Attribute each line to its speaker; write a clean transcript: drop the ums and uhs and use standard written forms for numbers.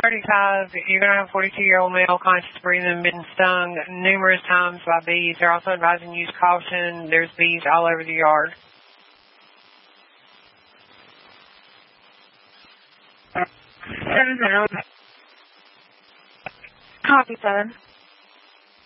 Speaker 1: 35, you're going to have a 42-year-old male conscious breathing and been stung numerous times by bees. They're also advising use caution. There's bees all over the yard.
Speaker 2: 7-0. Copy 7.